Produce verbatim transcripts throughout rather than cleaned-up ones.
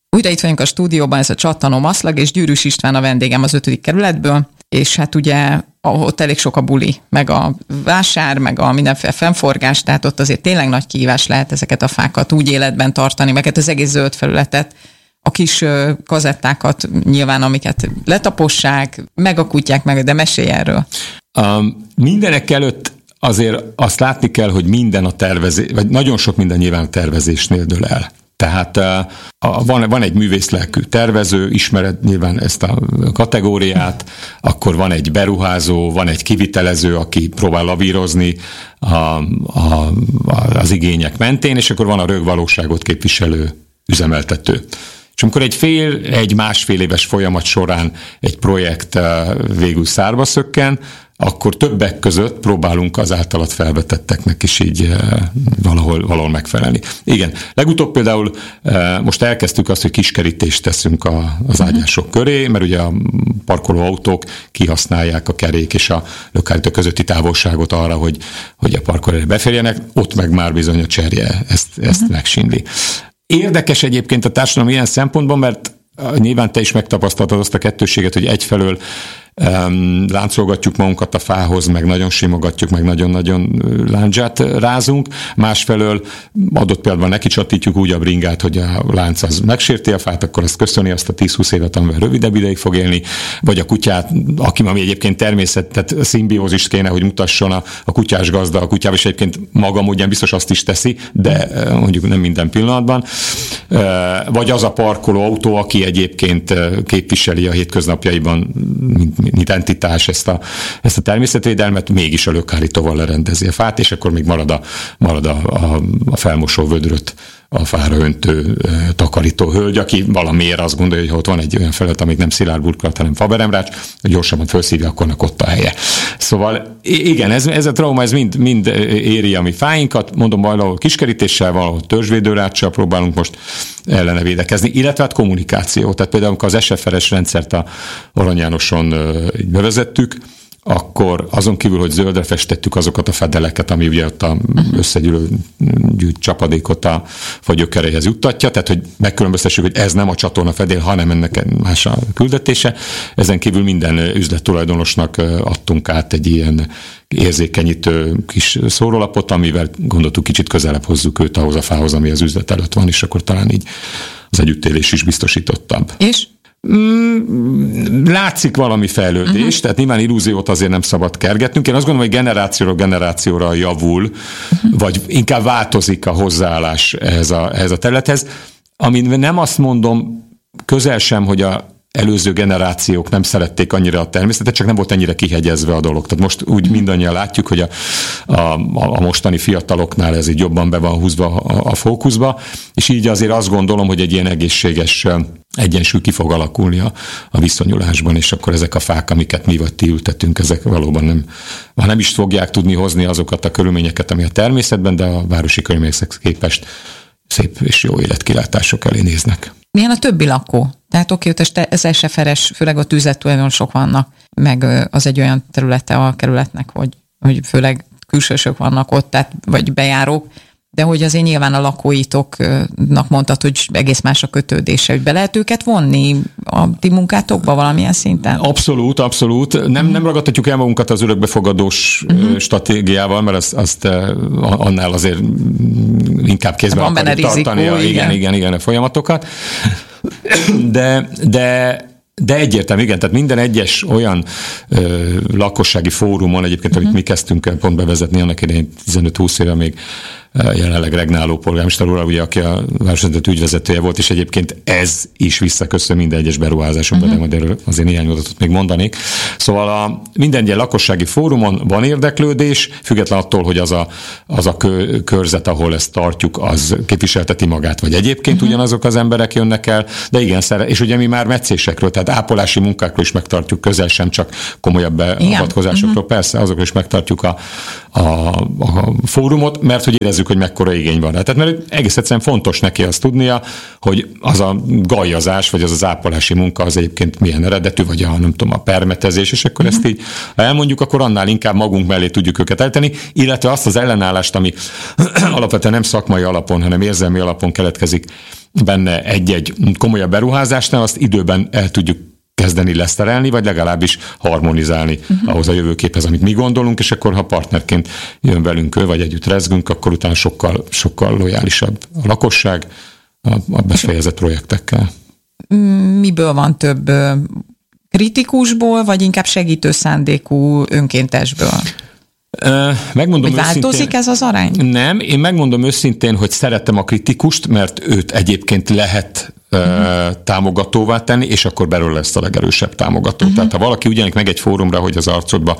Újra itt vagyunk a stúdióban, ez a Csattanó Maszlag, és Gyűrűs István a vendégem az ötödik kerületből, és hát ugye ott elég sok a buli, meg a vásár, meg a mindenféle fennforgás, tehát ott azért tényleg nagy kihívás lehet ezeket a fákat úgy életben tartani, meg az egész zöld felületet, a kis kazettákat nyilván, amiket letapossák, meg a kutyák, meg, de mesélj erről. Um, mindenek előtt azért azt látni kell, hogy minden a tervezés, vagy nagyon sok minden nyilván a tervezésnél dől el. Tehát uh, van, van egy művészlelkű tervező, ismered nyilván ezt a kategóriát, akkor van egy beruházó, van egy kivitelező, aki próbál lavírozni a, a, az igények mentén, és akkor van a rögvalóságot képviselő üzemeltető. És amikor egy fél, egy másfél éves folyamat során egy projekt uh, végül szárba szökken, akkor többek között próbálunk az általad felvetetteknek is így uh, valahol, valahol megfelelni. Igen, legutóbb például uh, most elkezdtük azt, hogy kiskerítést teszünk a, az ágyások köré, mert ugye a parkoló autók kihasználják a kerék és a lökhárító közötti távolságot arra, hogy, hogy a parkolóra beférjenek, ott meg már bizony a cserje ezt, ezt uh-huh. megsínli. Érdekes egyébként a társadalom ilyen szempontból, mert nyilván te is megtapasztaltad azt a kettősséget, hogy egyfelől um, láncolgatjuk magunkat a fához, meg nagyon simogatjuk, meg nagyon-nagyon lándzsát rázunk, másfelől adott pillanatban neki csatítjuk úgy a bringát, hogy a lánc az megsérti a fát, akkor azt köszöni azt a tíz-húsz évet, amivel rövidebb ideig fog élni, vagy a kutyát, aki ami egyébként természet, tehát szimbiózist kéne, hogy mutasson a, a kutyás gazda, a kutyával, és egyébként magam ugyan biztos azt is teszi, de mondjuk nem minden pillanatban. Vagy az a parkoló autó, aki egyébként képviseli a hétköznapjaiban, mint, mint entitás ezt a, ezt a természetvédelmet, mégis a lökhárítóval lerendezi a fát, és akkor még marad a, marad a, a, a felmosó vödröt a fára öntő e, takarító hölgy, aki valamiért azt gondolja, hogy ha ott van egy olyan felület, amik nem szilárd burkolat, hanem faberemrács, gyorsabban felszívja, akkor ott a helye. Szóval igen, ez, ez a trauma, ez mind, mind éri a mi fáinkat, mondom, valahol kiskerítéssel, valahol törzsvédőráccsal próbálunk most ellene védekezni, illetve hát kommunikáció. Tehát például, amikor az es ef er-es rendszert a Arany Jánoson így bevezettük, akkor azon kívül, hogy zöldre festettük azokat a fedeleket, ami ugye ott a összegyűlő csapadékot a fagyökereihez juttatja, tehát hogy megkülönböztessük, hogy ez nem a csatorna fedél, hanem ennek más a küldetése. Ezen kívül minden üzlettulajdonosnak adtunk át egy ilyen érzékenyítő kis szórólapot, amivel gondoltuk, kicsit közelebb hozzuk őt ahhoz a fához, ami az üzlet előtt van, és akkor talán így az együttélés is biztosítottabb. És? Látszik valami fejlődés, uh-huh. tehát nyilván illúziót azért nem szabad kergetnünk. Én azt gondolom, hogy generációra generációra javul, uh-huh. vagy inkább változik a hozzáállás ehhez a, ehhez a területhez. Amin nem azt mondom közel sem, hogy a előző generációk nem szerették annyira a természetet, csak nem volt ennyire kihegyezve a dolog. Tehát most úgy mindannyian látjuk, hogy a, a, a mostani fiataloknál ez így jobban be van húzva a, a fókuszba, és így azért azt gondolom, hogy egy ilyen egészséges egyensúly ki fog alakulni a, a viszonyulásban, és akkor ezek a fák, amiket mi vagy ti ültetünk, ezek valóban nem, már nem is fogják tudni hozni azokat a körülményeket, ami a természetben, de a városi körülményekhez képest szép és jó életkilátások elé néznek. Milyen a többi lakó? Tehát oké, ott az es ef er-es, főleg ott üzlettulajdonosok vannak, meg az egy olyan területe a kerületnek, hogy, hogy főleg külsősök vannak ott, tehát, vagy bejárók, de hogy azért nyilván a lakóitoknak mondtad, hogy egész más a kötődése, hogy be lehet őket vonni a ti munkátokba valamilyen szinten? Abszolút, abszolút. Nem, nem ragadhatjuk el magunkat az örökbefogadós uh-huh. stratégiával, mert azt, azt annál azért inkább kézben van akarjuk tartani rizikó, a, igen. igen, igen, igen, a folyamatokat. De, de De egyértelmű, igen, tehát minden egyes olyan ö, lakossági fórumon egyébként, uh-huh. amit mi kezdtünk el pont bevezetni annak idején tizenöt-húsz éve még jelenleg regnáló polgármester úr, ugye, aki a városvezető ügyvezetője volt, és egyébként ez is visszaköszön minden egyes beruházásunkban, uh-huh. de majd erről azért néhány adatot még mondanék. Szóval a minden ilyen lakossági fórumon van érdeklődés, független attól, hogy az a, az a kö, körzet, ahol ezt tartjuk, az képviselteti magát, vagy egyébként uh-huh. ugyanazok az emberek jönnek el, de igen, és ugye mi már meccésekről, tehát ápolási munkákról is megtartjuk, közel sem csak komolyabb beavatkozásokról, uh-huh. persze, azokról is megtartjuk a, a, a fórumot, mert hogy érezzük, hogy mekkora igény van rá. Tehát mert egész egyszerűen fontos neki azt tudnia, hogy az a gajazás, vagy az az ápolási munka az egyébként milyen eredetű, vagy a, nem tudom, a permetezés, és akkor uh-huh. ezt így, ha elmondjuk, akkor annál inkább magunk mellé tudjuk őket eltenni, illetve azt az ellenállást, ami alapvetően nem szakmai alapon, hanem érzelmi alapon keletkezik benne egy-egy komolyabb beruházásnál, azt időben el tudjuk kezdeni leszterelni, vagy legalábbis harmonizálni uh-huh. ahhoz a jövőképhez, amit mi gondolunk, és akkor, ha partnerként jön velünk ő, vagy együtt rezgünk, akkor utána sokkal, sokkal lojálisabb a lakosság a, a befejezett projektekkel. Miből van több? Kritikusból, vagy inkább segítő szándékú önkéntesből? Megmondom hogy változik őszintén, ez az arány? Nem, én megmondom őszintén, hogy szeretem a kritikust, mert őt egyébként lehet uh-huh. támogatóvá tenni, és akkor belőle lesz a legerősebb támogató. Uh-huh. Tehát ha valaki ugyanik meg egy fórumra, hogy az arcodba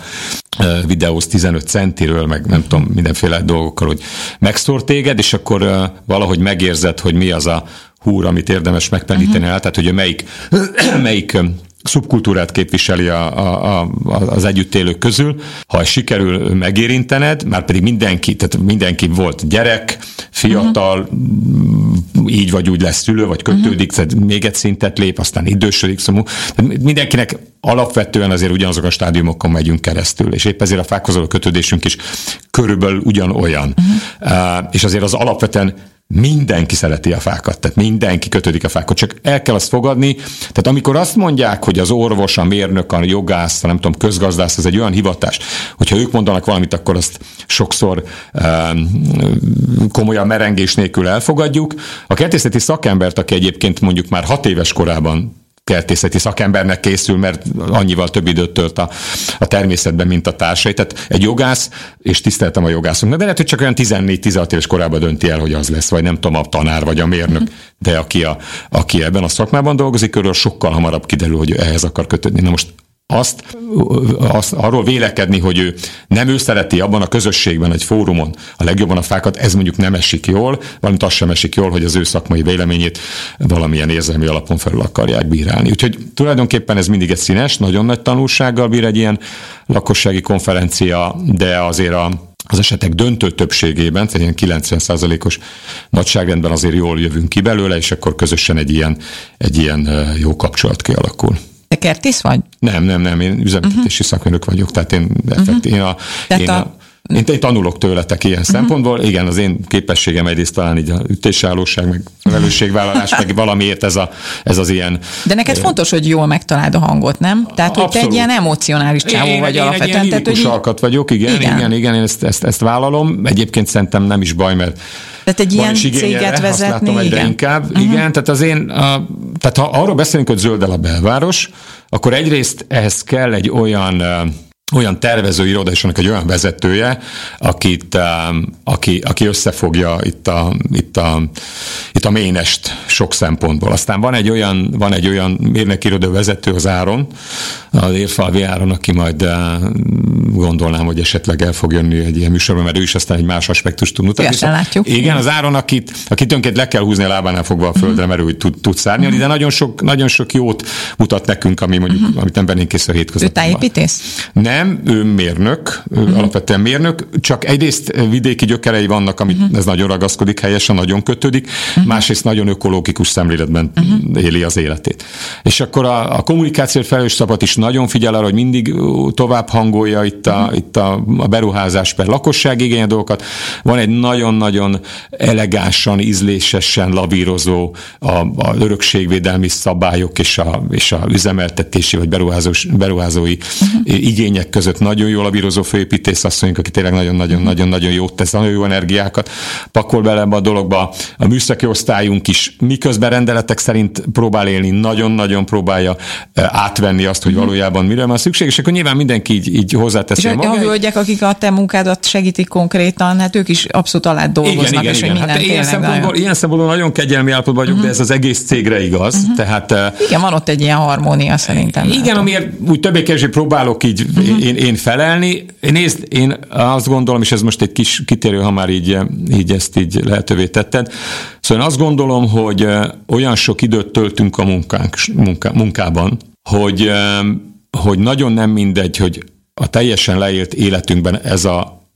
videóz tizenöt centiről, meg nem tudom, mindenféle dolgokkal, hogy megszór téged, és akkor valahogy megérzed, hogy mi az a húr, amit érdemes megpendíteni uh-huh. el, tehát hogy melyik, melyik szubkultúrát képviseli a, a, a, az együtt élők közül. Ha sikerül megérintened, már pedig mindenki, tehát mindenki volt gyerek, fiatal, uh-huh. így vagy úgy lesz szülő, vagy kötődik, uh-huh. tehát még egy szintet lép, aztán idősödik, szóval mindenkinek alapvetően azért ugyanazok a stádiumokon megyünk keresztül, és épp ezért a fákhoz való kötődésünk is körülbelül ugyanolyan. Uh-huh. Uh, és azért az alapvetően mindenki szereti a fákat, tehát mindenki kötődik a fákat, csak el kell azt fogadni, tehát amikor azt mondják, hogy az orvos, a mérnök, a jogász, a nem tudom, közgazdász, ez egy olyan hivatás, hogyha ők mondanak valamit, akkor azt sokszor um, komolyan merengés nélkül elfogadjuk. A kertészeti szakembert, aki egyébként mondjuk már hat éves korában kertészeti szakembernek készül, mert annyival több időt tölt a, a természetben, mint a társai. Tehát egy jogász, és tiszteltem a jogászunknak, de lehet, hogy csak olyan tizennégy-tizenhat éves korában dönti el, hogy az lesz, vagy nem tudom, a tanár, vagy a mérnök, de aki, a, aki ebben a szakmában dolgozik, körül sokkal hamarabb kiderül, hogy ehhez akar kötődni. Na most azt, azt arról vélekedni, hogy ő nem ő szereti abban a közösségben, egy fórumon a legjobban a fákat, ez mondjuk nem esik jól, valamint az sem esik jól, hogy az ő szakmai véleményét valamilyen érzelmi alapon felül akarják bírálni. Úgyhogy tulajdonképpen ez mindig egy színes, nagyon nagy tanulsággal bír egy ilyen lakossági konferencia, de azért a az esetek döntő többségében, tehát ilyen kilencven százalékos nagyságrendben azért jól jövünk ki belőle, és akkor közösen egy ilyen, egy ilyen jó kapcsolat kialakul. Te kertész vagy? Nem, nem, nem, én üzemeltetési uh-huh. szakmérnök vagyok, tehát én, effektív, én, a, én, a, én, én tanulok tőletek ilyen uh-huh. szempontból. Igen, az én képességem egyrészt talán így a ütésállóság, meg felelősségvállalás, meg valamiért ez, a, ez az ilyen... De neked eh, fontos, hogy jól megtaláld a hangot, nem? Tehát, hogy te egy ilyen emocionális csávó én, vagy én alapvetően. Én egy ilyen lirikus alkat vagyok, igen, igen, igen, igen én ezt, ezt, ezt vállalom. Egyébként szerintem nem is baj, mert tehát egy ilyen céget vezetni, egyre igen. inkább. Uh-huh. Igen, tehát az én, a, tehát ha arról beszélünk, hogy zöld el a belváros, akkor egyrészt ehhez kell egy olyan olyan tervező iroda és annak egy olyan vezetője, akit, aki, aki összefogja itt a, itt, a, itt a ménest sok szempontból. Aztán van egy olyan, van egy olyan mérnök iroda vezető, az Áron, az Érfalvi Áron, aki majd gondolnám, hogy esetleg el fog jönni egy ilyen műsorban, mert ő is aztán egy más aspektust tud mutatni. Szóval, látjuk. Igen, az Áron, akit, akit önként le kell húzni a lábánál fogva a földre, mert ő tud, tud szárnyalni, de nagyon sok, nagyon sok jót mutat nekünk, ami mondjuk, uh-huh. amit nem vennénk észre a hétköznapban. Ő tájépítész? Nem, ő mérnök, ő uh-huh. alapvetően mérnök, csak egyrészt vidéki gyökerei vannak, amit uh-huh. ez nagyon ragaszkodik helyesen, nagyon kötődik, uh-huh. másrészt nagyon ökológikus szemléletben uh-huh. éli az életét. És akkor a, a kommunikációt felelős csapat is nagyon figyel arra, hogy mindig tovább hangolja itt a, uh-huh. itt a, a beruházás per lakosság igénye dolgokat. Van egy nagyon-nagyon elegánsan, ízlésesen lavírozó a, a örökségvédelmi szabályok és a, és a üzemeltetési vagy beruházós, beruházói uh-huh. igények között nagyon jól lavírozó főépítész asszonyunk, aki tényleg nagyon-nagyon-nagyon jót tesz, nagyon jó energiákat pakol bele ebbe a dologba. A műszaki osztályunk is miközben rendeletek szerint próbál élni, nagyon-nagyon próbálja átvenni azt, hogy valójában mire van szükség, és akkor nyilván mindenki így, így hozzáteszi a magáit. És a hölgyek, akik a te munkádat segítik konkrétan, hát ők is abszolút alá dolgoznak, igen, igen, és igen. Minden hát ilyen szempontból, ilyen szempontból nagyon kegyelmi állapotban vagyok, uh-huh. de ez az egész cégre igaz. Uh-huh. Tehát, igen, van ott egy ilyen harmónia szerintem. Igen, látom. Amiért úgy többé-kevésbé próbálok így uh-huh. én, én felelni. Nézd, én azt gondolom, és ez most egy kis kitérő, ha már így, így ezt így lehetővé tetted. Szóval én azt gondolom, hogy olyan sok időt töltünk a munkánk, munká, munkában, hogy, hogy nagyon nem mindegy, hogy a teljesen leélt életünkben ez a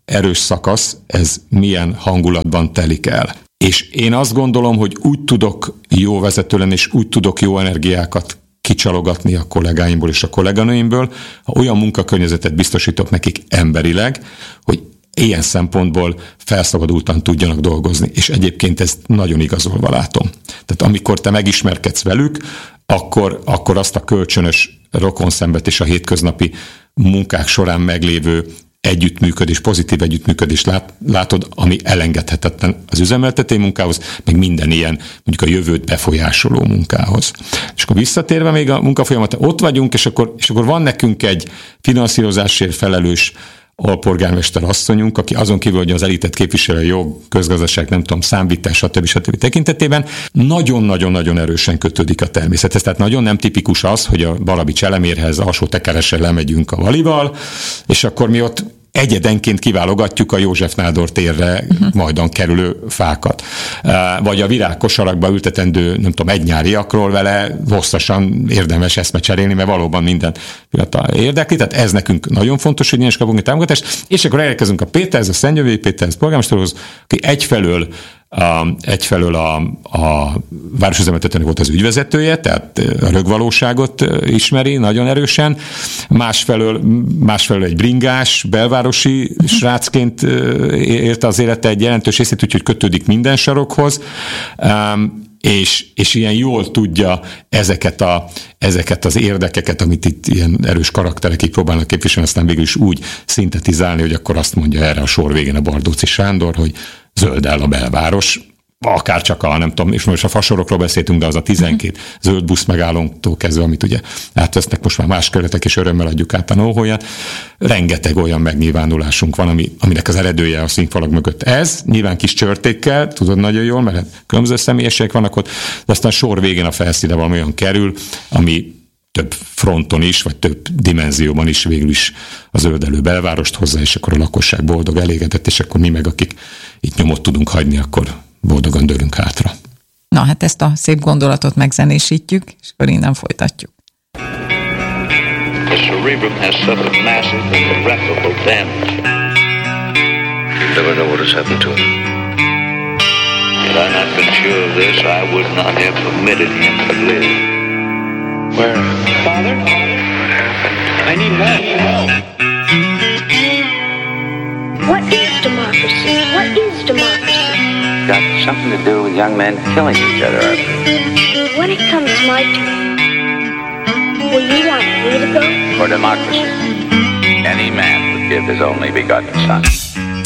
erős szakasz, ez milyen hangulatban telik el. És én azt gondolom, hogy úgy tudok jó vezető lenni, és úgy tudok jó energiákat kicsalogatni a kollégáimból és a kolléganőimből, ha olyan munkakörnyezetet biztosítok nekik emberileg, hogy ilyen szempontból felszabadultan tudjanak dolgozni. És egyébként ezt nagyon igazolva látom. Tehát amikor te megismerkedsz velük, akkor, akkor azt a kölcsönös rokonszenvet és a hétköznapi munkák során meglévő együttműködés, pozitív együttműködés lát, látod, ami elengedhetetlen az üzemeltetői munkához, meg minden ilyen, mondjuk a jövőt befolyásoló munkához. És akkor visszatérve még a munkafolyamata, ott vagyunk, és akkor, és akkor van nekünk egy finanszírozásért felelős alpolgármester asszonyunk, aki azon kívül, hogy az elitet képviselő, jog, közgazdaság, nem tudom, számvitás, stb. stb. Tekintetében nagyon-nagyon-nagyon erősen kötődik a természethez. Tehát nagyon nem tipikus az, hogy a Balabics Elemérhez alsó tekeresen lemegyünk a Valival, és akkor mi ott egyedenként kiválogatjuk a József Nádor térre uh-huh. majdan kerülő fákat. Vagy a virágkosarakba ültetendő, nem tudom, egynyáriakról vele hosszasan érdemes eszmet cserélni, mert valóban minden érdekli. Tehát ez nekünk nagyon fontos, hogy ilyes kapunk a támogatást. És akkor elérkezünk a Péterhez, a Szentgyörgyi Péterhez, polgármesterhoz, aki egyfelől A, egyfelől a, a városüzemeltetőnek volt az ügyvezetője, tehát a rögvalóságot ismeri nagyon erősen, másfelől, másfelől egy bringás, belvárosi srácként élte az élete egy jelentős részét, úgyhogy kötődik minden sarokhoz, és, és ilyen jól tudja ezeket, a, ezeket az érdekeket, amit itt ilyen erős karakterekig próbálnak képviselni, aztán végül is úgy szintetizálni, hogy akkor azt mondja erre a sor végén a Bardóczy Sándor, hogy zöld el a belváros, akár csak a, nem tudom, és most a fasorokról beszéltünk, de az a tizenkét uh-huh. zöld busz megállótól kezdve, amit ugye átvesznek most már más kerületek, és örömmel adjuk át a nóhóján. Rengeteg olyan megnyilvánulásunk van, ami, aminek az eredője a színfalak mögött. Ez nyilván kis csörtékkel, tudod nagyon jól, mert különböző személyesek vannak ott, de aztán sor végén a felszíne valami olyan kerül, ami több fronton is, vagy több dimenzióban is végül is az zöldelő belvárost hozza, és akkor a lakosság boldog, elégedett, és akkor mi meg, akik itt nyomot tudunk hagyni, akkor boldogan dőlünk hátra. Na, hát ezt a szép gondolatot megzenésítjük, és akkor innen folytatjuk. The cerebrum has suffered massive and irreparable damage. You never know what has happened to him. Had I not been sure of this, I would not have permitted him to live. Where? Father? What happened? I need help. help. What is democracy? What is democracy? Got something to do with young men killing each other, I believe. When it comes my turn, will you want me to go? For democracy, any man would give his only begotten son.